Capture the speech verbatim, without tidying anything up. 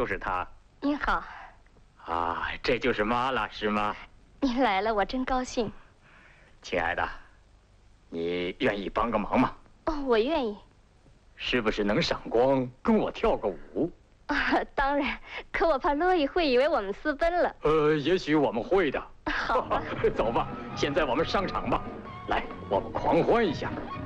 就是他。 您好。 啊，这就是妈了，是吗？ 您来了，我真高兴。 亲爱的，你愿意帮个忙吗？ 哦，我愿意。 是不是能赏光跟我跳个舞？ 啊，当然。可我怕洛伊会以为我们私奔了。 呃，也许我们会的。 好吧。 走吧，现在我们上场吧。来，我们狂欢一下。